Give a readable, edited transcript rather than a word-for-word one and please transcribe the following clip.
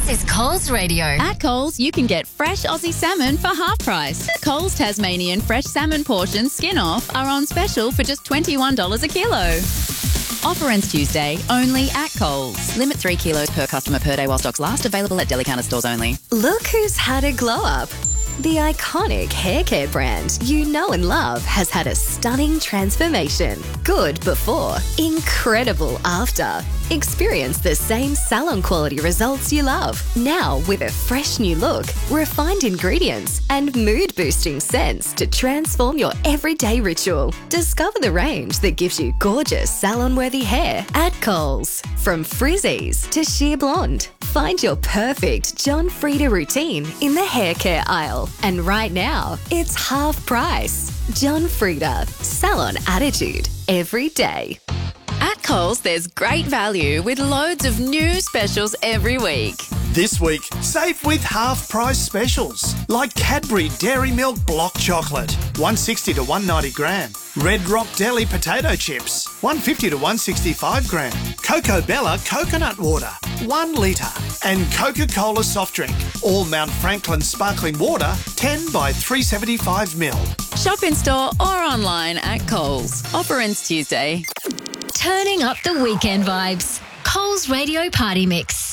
This is Coles Radio. At Coles, you can get fresh Aussie salmon for half price. Coles Tasmanian fresh salmon portions skin off are on special for just $21 a kilo. Offer ends Tuesday, only at Coles. Limit 3 kilos per customer per day while stocks last. Available at deli counter stores only. Look who's had a glow up. The iconic hair care brand you know and love has had a stunning transformation. Good before, incredible after. Experience the same salon quality results you love. Now with a fresh new look, refined ingredients, and mood-boosting scents to transform your everyday ritual. Discover the range that gives you gorgeous salon-worthy hair at Coles. From frizzies to sheer blonde. Find your perfect John Frieda routine in the hair care aisle. And right now, it's half price. John Frieda, salon attitude every day. At Coles, there's great value with loads of new specials every week. This week, save with half-price specials like Cadbury Dairy Milk Block Chocolate, $1.60 to $1.90 gram. Red Rock Deli Potato Chips, $1.50 to $1.65 gram. Coco Bella Coconut Water, 1 litre. And Coca-Cola Soft Drink, all Mount Franklin Sparkling Water, 10 by 375 ml. Shop in store or online at Coles. Offer ends Tuesday. Turning up the weekend vibes. Coles Radio Party Mix.